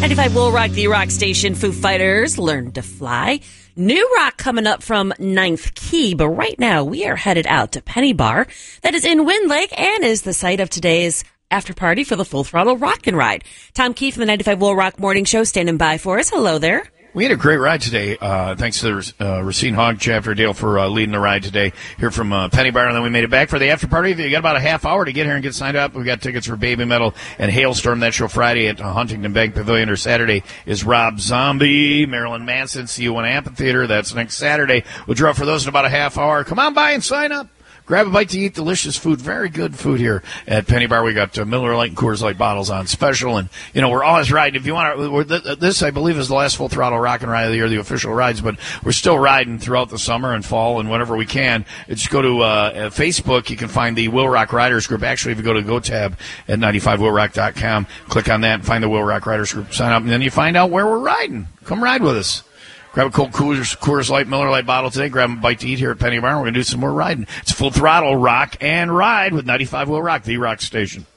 95 Will Rock, the rock station. Foo Fighters, Learn to Fly. New rock coming up from Ninth Key, but right now we are headed out to Penny Bar. That is in Wind Lake and is the site of today's after party for the Full Throttle Rock and Ride. Tom Keefe from the 95 Will Rock Morning Show standing by for us. Hello there. We had a great ride today. Thanks to the Racine Hog Chapter Dale for leading the ride today here from Penny Bar, and then we made it back for the after party. You got about a half hour to get here and get signed up. We got tickets for Baby Metal and Hailstorm. That show Friday at Huntington Bank Pavilion, or Saturday is Rob Zombie, Marilyn Manson. See you in Amphitheater. That's next Saturday. We'll draw for those in about a half hour. Come on by and sign up. Grab a bite to eat. Delicious food. Very good food here at Penny Bar. We got Miller Lite and Coors Light bottles on special. And, we're always riding. If you want to, this, I believe, is the last Full Throttle Rock and Ride of the year, the official rides. But we're still riding throughout the summer and fall and whenever we can. Just go to Facebook. You can find the Will Rock Riders Group. Actually, if you go to GoTab at 95willrock.com, click on that and find the Will Rock Riders Group. Sign up, and then you find out where we're riding. Come ride with us. Grab a cold Coors Light, Miller Lite bottle today. Grab a bite to eat here at Penny Bar. We're going to do some more riding. It's Full Throttle Rock and Ride with 95 Will Rock, the rock station.